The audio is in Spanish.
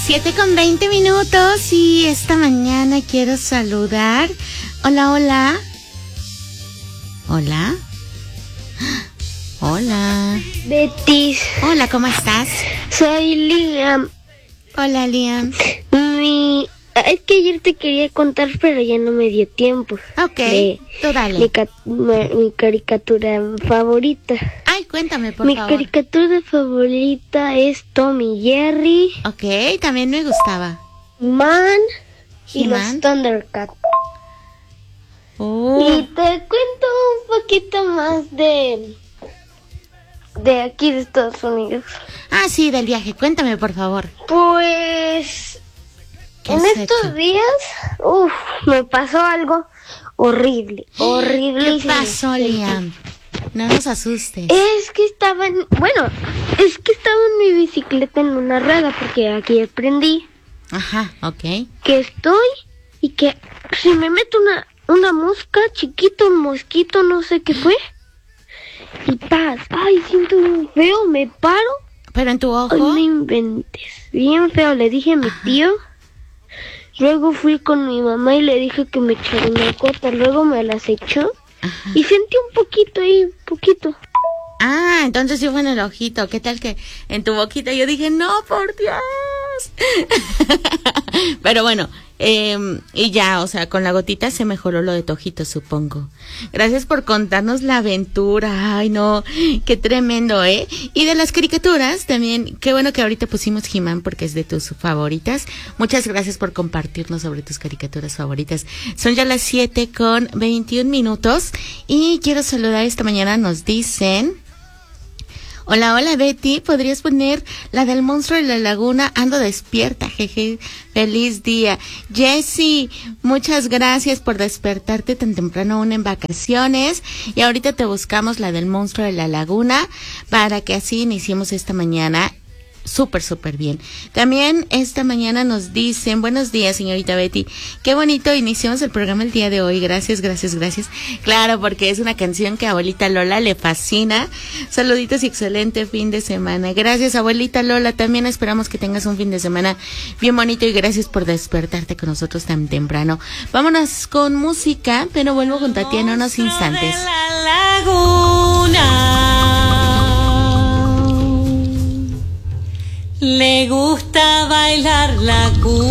7:20 y esta mañana quiero saludar. Hola, hola. Hola. Hola. Betis. Hola, ¿cómo estás? Soy Liam. Hola, Liam. Es que ayer te quería contar, pero ya no me dio tiempo. Ok, tú dale. Mi caricatura favorita. Ay, cuéntame, por Mi favor. Mi caricatura favorita es Tom y Jerry. Ok, también me gustaba. Man y los He-Man. Thundercats. Oh. Y te cuento un poquito más de aquí de Estados Unidos. Ah, sí, del viaje. Cuéntame, por favor. Pues ¿Qué en has estos hecho? días, me pasó algo horrible. ¿Qué pasó, Liam? No nos asustes. Es que estaba en mi bicicleta en una rueda, porque aquí aprendí Ajá, ok. que estoy y que si me meto una mosca chiquito, un mosquito, no sé qué fue, y paz, ay, siento bien feo, me paro. ¿Pero en tu ojo? Ay, no inventes, bien feo, le dije a mi tío. Luego fui con mi mamá y le dije que me echara una gota, luego me las echó. Ajá. Y sentí un poquito ahí, poquito. Ah, entonces sí fue en el ojito. ¿Qué tal que en tu boquita? Yo dije, no, por Dios. Pero bueno, y ya, o sea, con la gotita se mejoró lo de tu ojito, supongo. Gracias por contarnos la aventura. Ay, no, qué tremendo, ¿eh? Y de las caricaturas también, qué bueno que ahorita pusimos He-Man porque es de tus favoritas. Muchas gracias por compartirnos sobre tus caricaturas favoritas. Son ya las 7:21 y quiero saludar esta mañana, nos dicen... Hola, hola Betty, ¿podrías poner la del monstruo de la laguna? Ando despierta, jeje, feliz día. Jessie, muchas gracias por despertarte tan temprano aún en vacaciones. Y ahorita te buscamos la del monstruo de la laguna para que así iniciemos esta mañana. Súper bien. También esta mañana nos dicen, buenos días señorita Betty, qué bonito iniciamos el programa el día de hoy, gracias. Claro, porque es una canción que a abuelita Lola le fascina. Saluditos y excelente fin de semana. Gracias abuelita Lola, también esperamos que tengas un fin de semana bien bonito y gracias por despertarte con nosotros tan temprano. Vámonos con música, pero vuelvo con Tatiana en unos instantes. De la laguna. Le gusta bailar la cumbia.